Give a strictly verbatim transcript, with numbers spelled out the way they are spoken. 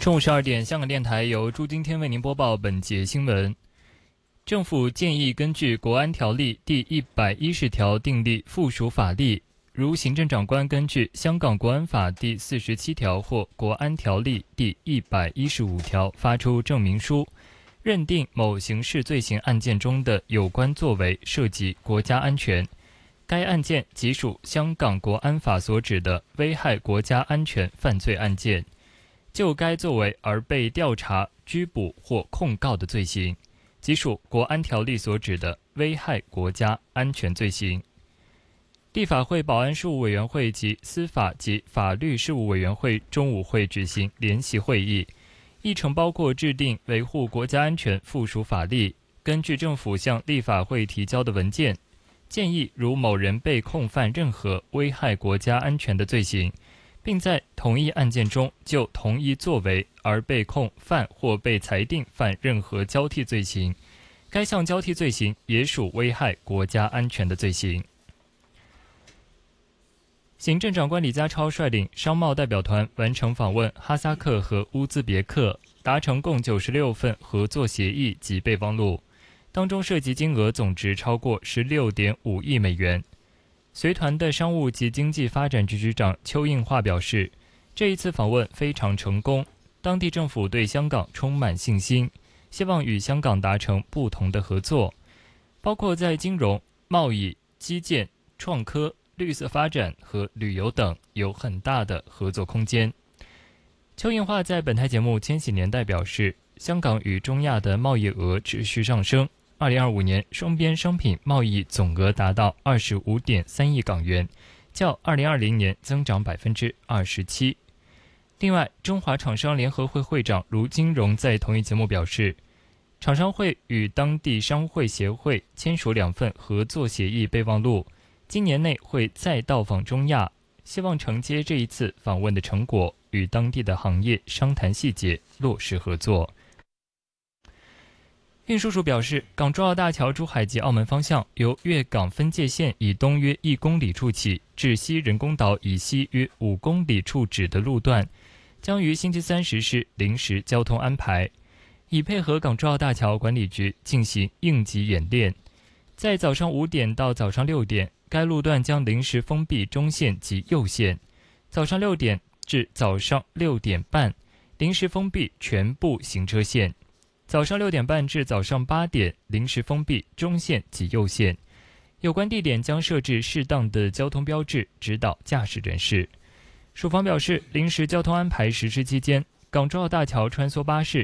中午十二点，香港电台由朱今天为您播报本节新闻。政府建议根据《国安条例》第一百一十条订立附属法例，如行政长官根据《香港国安法》第四十七条或《国安条例》第一百一十五条发出证明书，认定某刑事罪行案件中的有关作为涉及国家安全，该案件即属香港国安法所指的危害国家安全犯罪案件，就该作为而被调查、拘捕或控告的罪行，即属国安条例所指的危害国家安全罪行。立法会保安事务委员会及司法及法律事务委员会中午会举行联席会议，议程包括制定维护国家安全附属法例，根据政府向立法会提交的文件，建议如某人被控犯任何危害国家安全的罪行，并在同一案件中就同一作为而被控犯或被裁定犯任何交替罪行，该项交替罪行也属危害国家安全的罪行。行政长官李家超率领商贸代表团完成访问哈萨克和乌兹别克，达成共九十六份合作协议及备忘录，当中涉及金额总值超过 十六点五亿美元。随团的商务及经济发展局局长邱应华表示，这一次访问非常成功，当地政府对香港充满信心，希望与香港达成不同的合作，包括在金融、贸易、基建、创科、绿色发展和旅游等有很大的合作空间。邱应华在本台节目《千禧年代》表示，香港与中亚的贸易额持续上升，二零二五年双边商品贸易总额达到 二十五点三亿港元，较二零二零年增长 百分之二十七。 另外，中华厂商联合会会长卢金荣在同一节目表示，厂商会与当地商会协会签署两份合作协议备忘录，今年内会再到访中亚，希望承接这一次访问的成果，与当地的行业商谈细节，落实合作。运输署表示，港珠澳大桥珠海及澳门方向由粤港分界线以东约一公里处起至西人工岛以西约五公里处止的路段，将于星期三实施临时交通安排，以配合港珠澳大桥管理局进行应急演练。在早上五点到早上六点，该路段将临时封闭中线及右线；早上六点至早上六点半，临时封闭全部行车线；早上六点半至早上八点，临时封闭中线及右线。有关地点将设置适当的交通标志，指导驾驶人士。署方表示，临时交通安排实施期间，港珠澳大桥穿梭巴士